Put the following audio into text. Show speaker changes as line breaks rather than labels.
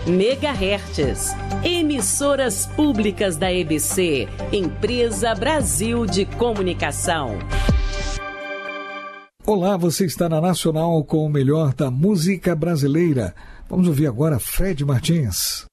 MHz. Emissoras públicas da EBC, Empresa Brasil de Comunicação.
Olá, você está na Nacional com o melhor da música brasileira. Vamos ouvir agora Fred Martins.